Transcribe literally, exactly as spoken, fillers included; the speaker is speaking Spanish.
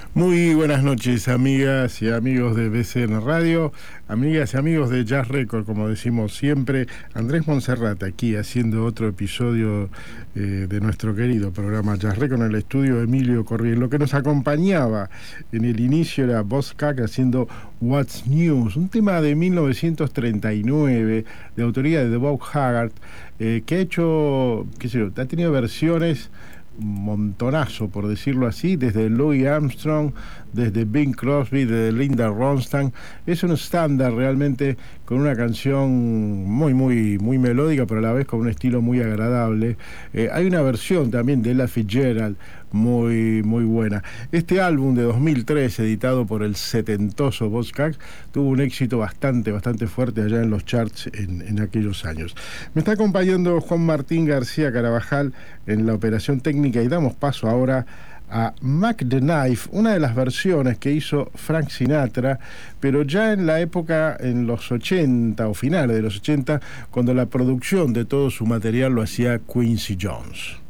Muy buenas noches, amigas y amigos de B C N Radio, amigas y amigos de Jazz Record, como decimos siempre. Andrés Monserrat aquí haciendo otro episodio eh, de nuestro querido programa Jazz Record en el estudio de Emilio Corriel. Lo que nos acompañaba en el inicio era Buzzcocks haciendo What's News, un tema de mil novecientos treinta y nueve de autoría de Bob Haggart, eh, que ha hecho, qué sé yo, ha tenido versiones montonazo, por decirlo así, desde Louis Armstrong, desde Bing Crosby, desde Linda Ronstadt. Es un estándar realmente, con una canción muy, muy, muy melódica, pero a la vez con un estilo muy agradable. Eh, hay una versión también de Ella Fitzgerald muy, muy buena. Este álbum de dos mil tres, editado por el setentoso Buzzcocks, tuvo un éxito bastante, bastante fuerte allá en los charts en, en aquellos años. Me está acompañando Juan Martín García Carabajal en la operación técnica y damos paso ahora a Mac the Knife, una de las versiones que hizo Frank Sinatra, pero ya en la época, en los ochenta o finales de los ochenta, cuando la producción de todo su material lo hacía Quincy Jones.